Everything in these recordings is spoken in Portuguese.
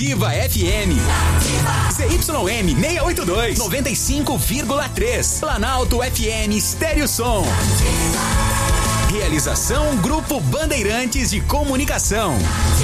Nativa FM. ZYM 682, 95,3. Planalto FM Estéreo Som. Realização Grupo Bandeirantes de Comunicação.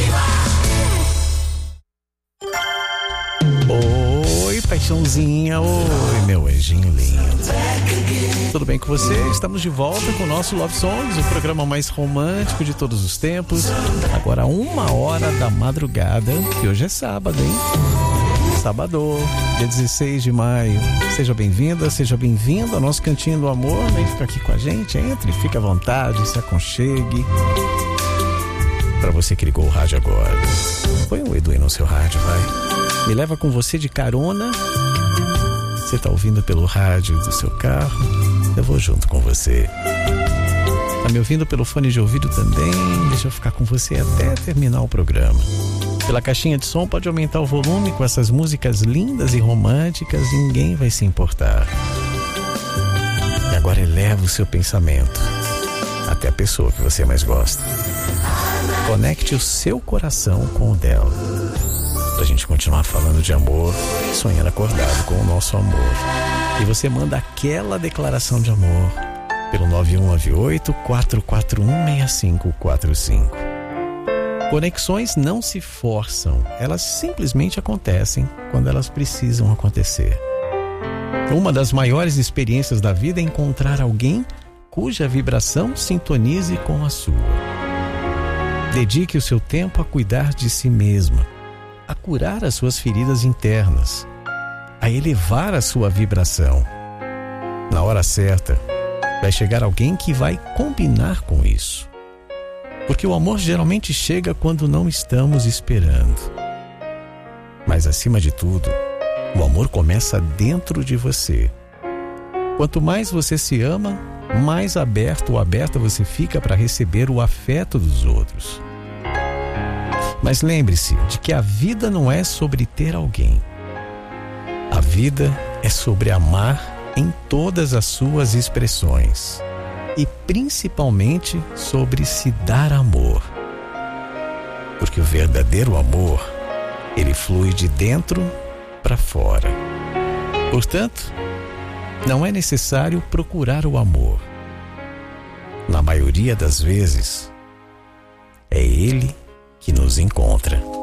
Oi, paixãozinha. Oi, meu anjinho lindo. Tudo bem com você? Estamos de volta com o nosso Love Songs, o programa mais romântico de todos os tempos. Agora 1h da madrugada, que hoje é sábado, hein? Sábado, dia 16 de maio. Seja bem-vinda, seja bem-vindo ao nosso Cantinho do Amor. Vem ficar aqui com a gente, entre, fique à vontade, se aconchegue. Para você que ligou o rádio agora, põe um Edu aí no seu rádio, vai. Me leva com você de carona. Você tá ouvindo pelo rádio do seu carro, eu vou junto com você. Tá me ouvindo pelo fone de ouvido também? Deixa eu ficar com você até terminar o programa. Pela caixinha de som pode aumentar o volume com essas músicas lindas e românticas, ninguém vai se importar. E agora eleva o seu pensamento até a pessoa que você mais gosta. Conecte o seu coração com o dela, pra gente continuar falando de amor, sonhando acordado com o nosso amor. E você manda aquela declaração de amor pelo 9198-441-6545. Conexões não se forçam, elas simplesmente acontecem quando elas precisam acontecer. Uma das maiores experiências da vida é encontrar alguém cuja vibração sintonize com a sua. Dedique o seu tempo a cuidar de si mesma, a curar as suas feridas internas, a elevar a sua vibração. Na hora certa, vai chegar alguém que vai combinar com isso. Porque o amor geralmente chega quando não estamos esperando. Mas acima de tudo, o amor começa dentro de você. Quanto mais você se ama, mais aberto ou aberta você fica para receber o afeto dos outros. Mas lembre-se de que a vida não é sobre ter alguém. A vida é sobre amar em todas as suas expressões. E principalmente sobre se dar amor. Porque o verdadeiro amor, ele flui de dentro para fora. Portanto, não é necessário procurar o amor. Na maioria das vezes, é ele que nos encontra.